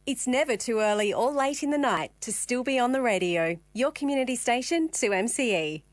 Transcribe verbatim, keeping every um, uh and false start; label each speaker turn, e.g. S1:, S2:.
S1: It's never too early or late in the night to still be on the radio. Your community station, two M C E.